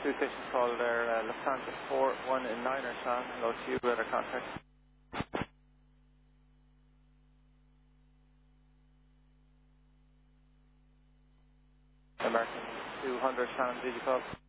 Two stations called there, Lufthansa 419er Sean. Hello to you, weather contact. American 200 Sean, did you call?